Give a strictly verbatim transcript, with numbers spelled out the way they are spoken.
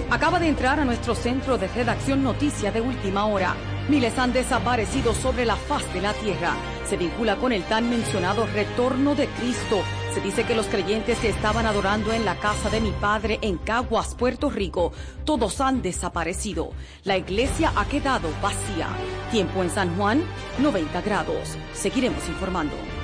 Acaba de entrar a nuestro centro de redacción noticia de última hora. Miles han desaparecido sobre la faz de la tierra. Se vincula con el tan mencionado retorno de Cristo. Se dice que los creyentes que estaban adorando en la casa de mi padre en Caguas, Puerto Rico, todos han desaparecido. La iglesia ha quedado vacía. Tiempo en San Juan, noventa grados. Seguiremos informando.